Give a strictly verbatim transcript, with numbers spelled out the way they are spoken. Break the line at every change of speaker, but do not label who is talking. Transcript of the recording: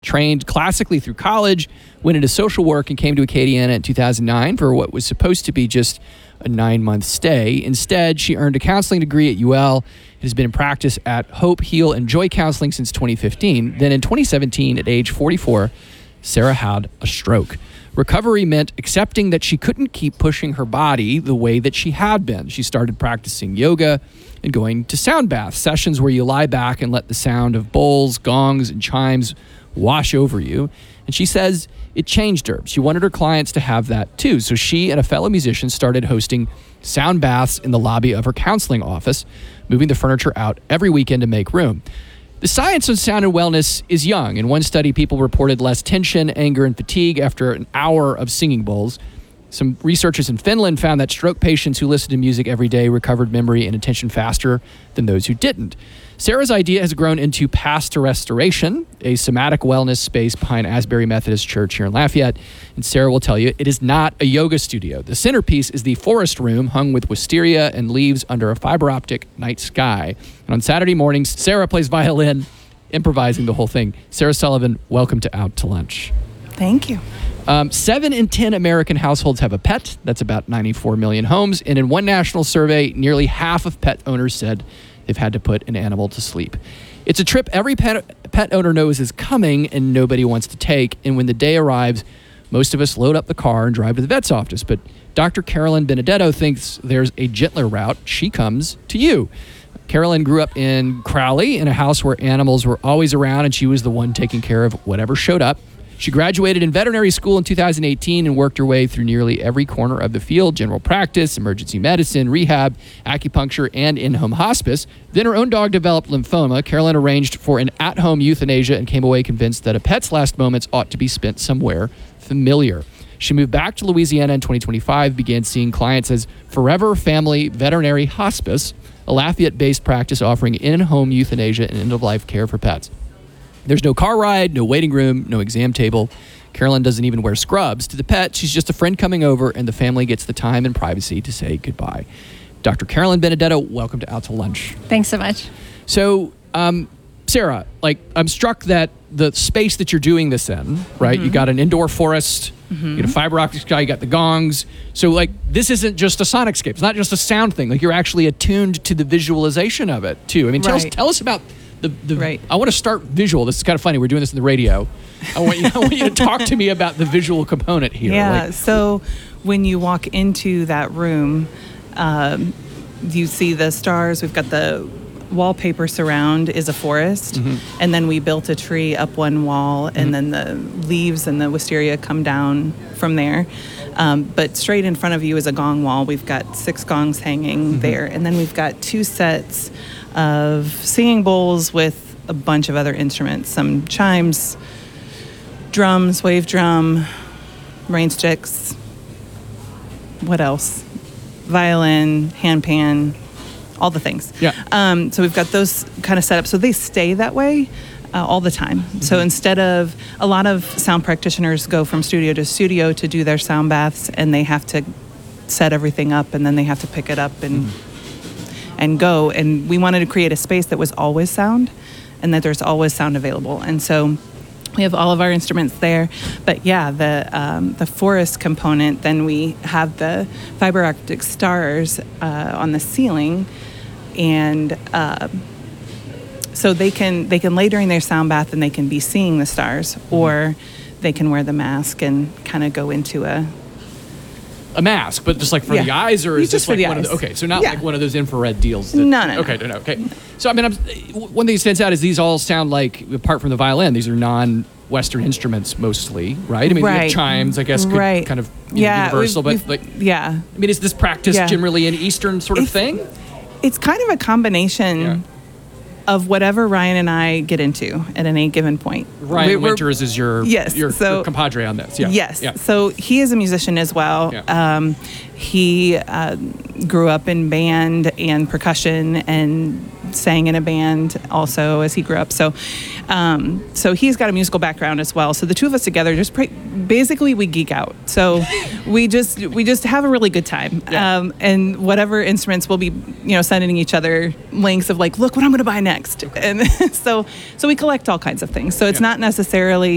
trained classically through college, went into social work, and came to Acadiana in two thousand nine for what was supposed to be just a nine-month stay. Instead, she earned a counseling degree at U L. It has been in practice at Hope, Heal, and Joy Counseling since twenty fifteen. Then in twenty seventeen, at age forty-four, Sarah had a stroke. Recovery meant accepting that she couldn't keep pushing her body the way that she had been. She started practicing yoga and going to sound baths, sessions where you lie back and let the sound of bowls, gongs, and chimes wash over you. And she says it changed her. She wanted her clients to have that too. So she and a fellow musician started hosting sound baths in the lobby of her counseling office, moving the furniture out every weekend to make room. The science of sound and wellness is young. In one study, people reported less tension, anger, and fatigue after an hour of singing bowls. Some researchers in Finland found that stroke patients who listened to music every day recovered memory and attention faster than those who didn't. Sarah's idea has grown into Path to Restoration, a somatic wellness space behind Asbury Methodist Church here in Lafayette. And Sarah will tell you, it is not a yoga studio. The centerpiece is the forest room hung with wisteria and leaves under a fiber optic night sky. And on Saturday mornings, Sarah plays violin, improvising the whole thing. Sarah Sullivan, welcome to Out to Lunch.
Thank you.
Um, seven in ten American households have a pet. That's about ninety-four million homes. And in one national survey, nearly half of pet owners said they've had to put an animal to sleep. It's a trip every pet, pet owner knows is coming and nobody wants to take. And when the day arrives, most of us load up the car and drive to the vet's office. But Doctor Carolyn Benedetto thinks there's a gentler route. She comes to you. Carolyn grew up in Crowley in a house where animals were always around, and she was the one taking care of whatever showed up. She graduated in veterinary school in two thousand eighteen and worked her way through nearly every corner of the field: general practice, emergency medicine, rehab, acupuncture, and in-home hospice. Then her own dog developed lymphoma. Carolyn arranged for an at-home euthanasia and came away convinced that a pet's last moments ought to be spent somewhere familiar. She moved back to Louisiana in twenty twenty-five, began seeing clients as Forever Family Veterinary Hospice, a Lafayette-based practice offering in-home euthanasia and end-of-life care for pets. There's no car ride, no waiting room, no exam table. Carolyn doesn't even wear scrubs. To the pet, she's just a friend coming over, and the family gets the time and privacy to say goodbye. Doctor Carolyn Benedetto, welcome to Out to Lunch.
Thanks so much.
So, um, Sarah, like, I'm struck that the space that you're doing this in, right? Mm-hmm. You got an indoor forest, mm-hmm. you got a fiber optic sky, you got the gongs. So, like, this isn't just a sonicscape. It's not just a sound thing. Like, you're actually attuned to the visualization of it, too. I mean, tell, right. us, tell us about the... the
right.
I want to start visual. This is kind of funny. We're doing this in the radio. I want you, I want you to talk to me about the visual component here.
Yeah,
like,
so when you walk into that room, um, you see the stars. We've got the wallpaper surround is a forest, mm-hmm. and then we built a tree up one wall, and mm-hmm. then the leaves and the wisteria come down from there. Um, but straight in front of you is a gong wall. We've got six gongs hanging mm-hmm. there, and then we've got two sets of singing bowls with a bunch of other instruments, some chimes, drums, wave drum, rain sticks, what else? Violin, handpan, all the things.
Yeah.
Um, so we've got those kind of set up. So they stay that way uh, all the time. Mm-hmm. So instead of, a lot of sound practitioners go from studio to studio to do their sound baths, and they have to set everything up, and then they have to pick it up and mm-hmm. and go. And we wanted to create a space that was always sound, and that there's always sound available. And so we have all of our instruments there. But yeah, the um, the forest component, then we have the fiber optic stars uh, on the ceiling. And uh, so they can they can lay during their sound bath, and they can be seeing the stars, or they can wear the mask and kind of go into a
a mask, but just like for
yeah.
the eyes, or is
just
this like one
eyes.
of the, okay, so not
yeah.
like one of those infrared deals. That,
no, no, no.
Okay, no, no, okay. So I mean, I'm, one thing that stands out is these all sound like, apart from the violin, these are non-Western instruments mostly, right? I mean,
right.
we have chimes, I guess, could
right.
kind of you
yeah,
know, universal,
we've,
but
we've,
like,
yeah.
I mean, is this practice
yeah.
generally an Eastern sort of
it's,
thing?
It's kind of a combination
yeah.
of whatever Ryan and I get into at any given point.
Ryan we're, Winters is your,
yes,
your,
so,
your compadre on this. Yeah.
Yes.
Yeah.
So he is a musician as well.
Yeah.
Um, he uh, grew up in band and percussion and sang in a band also as he grew up. So um, so he's got a musical background as well. So the two of us together just pray, basically we geek out. So we just we just have a really good time.
Yeah.
Um, and whatever instruments we'll be, you know, sending each other links of like, look what I'm going to buy next. Okay. And so so we collect all kinds of things. So it's yeah. not necessarily